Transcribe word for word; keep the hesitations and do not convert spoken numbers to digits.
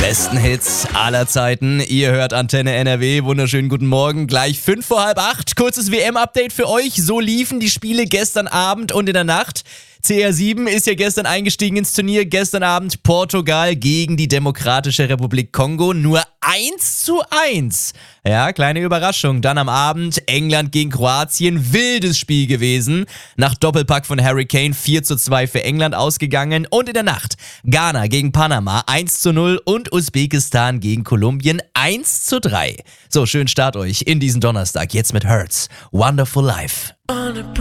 Besten Hits aller Zeiten. Ihr hört Antenne N R W. Wunderschönen guten Morgen. Gleich fünf vor halb acht. Kurzes W M-Update für euch. So liefen die Spiele gestern Abend und in der Nacht. C R sieben ist ja gestern eingestiegen ins Turnier. Gestern Abend Portugal gegen die Demokratische Republik Kongo. Nur eins zu eins. Ja, kleine Überraschung. Dann am Abend England gegen Kroatien. Wildes Spiel gewesen. Nach Doppelpack von Harry Kane vier zu zwei für England ausgegangen. Und in der Nacht Ghana gegen Panama eins zu null und Usbekistan gegen Kolumbien eins zu drei. So, schönen Start euch in diesen Donnerstag. Jetzt mit Hurts. Wonderful Life.